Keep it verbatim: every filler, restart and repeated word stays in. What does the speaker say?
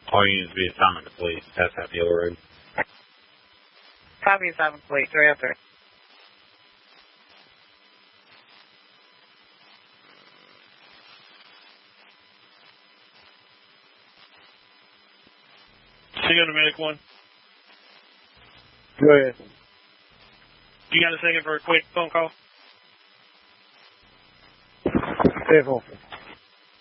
All units be assignment to police. That's at the other road. Copy assignment to police. three oh three. See you on the medic one. Go ahead. You got a second for a quick phone call? Careful.